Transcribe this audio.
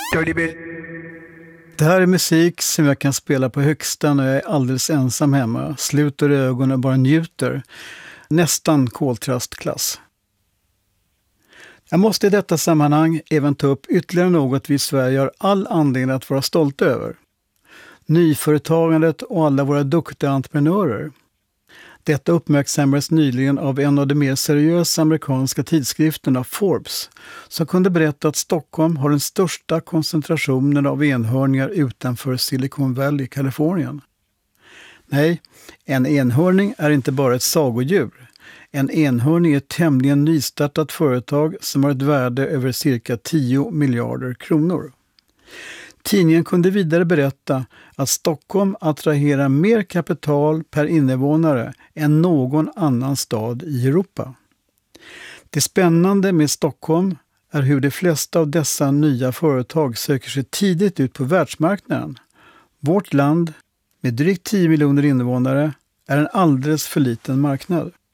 Dirty bit. Det här är musik som jag kan spela på högsta när jag är alldeles ensam hemma. Sluter ögonen och bara njuter. Nästan koltrastklass. Jag måste i detta sammanhang även ta upp ytterligare något vi i Sverige har all anledning att vara stolta över. Nyföretagandet och alla våra duktiga entreprenörer. Detta uppmärksammades nyligen av en av de mer seriösa amerikanska tidskrifterna, Forbes, som kunde berätta att Stockholm har den största koncentrationen av enhörningar utanför Silicon Valley, Kalifornien. Nej, en enhörning är inte bara ett sagodjur. En enhörning är ett tämligen nystartat företag som har ett värde över cirka 10 miljarder kronor. Tidningen kunde vidare berätta att Stockholm attraherar mer kapital per invånare än någon annan stad i Europa. Det spännande med Stockholm är hur de flesta av dessa nya företag söker sig tidigt ut på världsmarknaden. Vårt land, med drygt 10 miljoner invånare, är en alldeles för liten marknad.